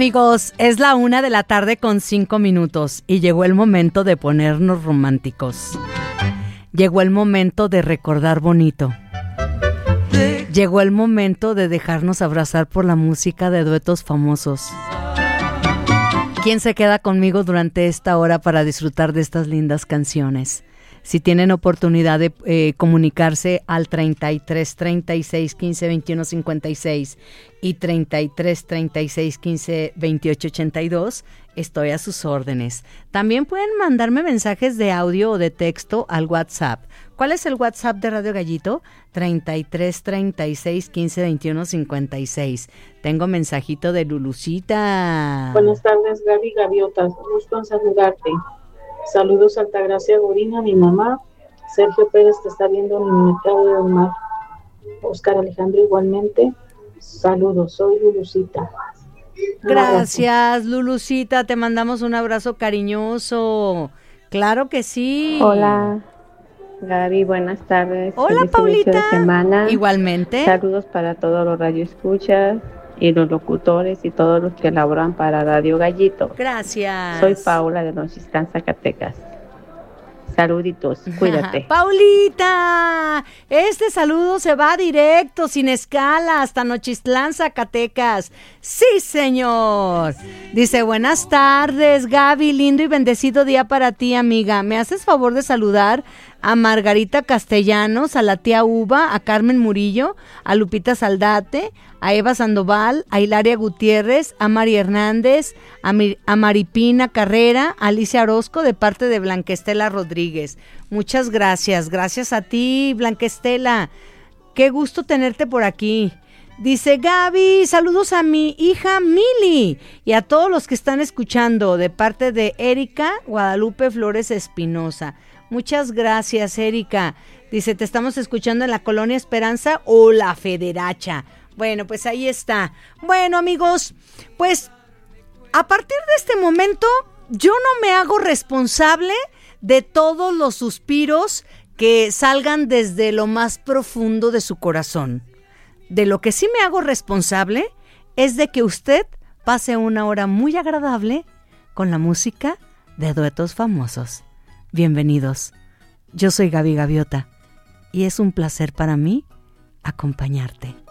Amigos, es la 1:05 p.m. y llegó el momento de ponernos románticos. Llegó el momento de recordar bonito. Llegó el momento de dejarnos abrazar por la música de duetos famosos. ¿Quién se queda conmigo durante esta hora para disfrutar de estas lindas canciones? Si tienen oportunidad de comunicarse al 33 36 15 21 56 y 33 36 15 28 82, estoy a sus órdenes. También pueden mandarme mensajes de audio o de texto al WhatsApp. ¿Cuál es el WhatsApp de Radio Gallito? 33 36 15 21 56. Tengo mensajito de Lulucita. Buenas tardes, Gaby Gaviota. Gusto en saludarte. Saludos, Altagracia Godina, mi mamá. Sergio Pérez te está viendo en el mercado del mar. Oscar Alejandro igualmente. Saludos, soy Lulucita. Gracias, Lulucita. Te mandamos un abrazo cariñoso. Claro que sí. Hola, Gaby, buenas tardes. Hola, feliz Paulita. inicio de semana. Igualmente. Saludos para todos los radioescuchas y los locutores y todos los que laboran para Radio Gallito. Gracias. Soy Paula de Nochistlán, Zacatecas. Saluditos, cuídate. Paulita, este saludo se va directo, sin escala, hasta Nochistlán, Zacatecas. Sí, señor. Dice, buenas tardes, Gaby, lindo y bendecido día para ti, amiga. ¿Me haces favor de saludar a Margarita Castellanos, a la tía Uva, a Carmen Murillo, a Lupita Saldate, a Eva Sandoval, a Hilaria Gutiérrez, a Mari Hernández, a Maripina Carrera, a Alicia Orozco, de parte de Blanquestela Rodríguez? Muchas gracias. Gracias a ti, Blanquestela. Qué gusto tenerte por aquí. Dice, Gaby, saludos a mi hija Mili y a todos los que están escuchando, de parte de Erika Guadalupe Flores Espinosa. Muchas gracias, Erika. Dice, te estamos escuchando en la Colonia Esperanza o La Federacha. Bueno, pues ahí está. Bueno, amigos, pues a partir de este momento yo no me hago responsable de todos los suspiros que salgan desde lo más profundo de su corazón. De lo que sí me hago responsable es de que usted pase una hora muy agradable con la música de duetos famosos. Bienvenidos. Yo soy Gaby Gaviota y es un placer para mí acompañarte.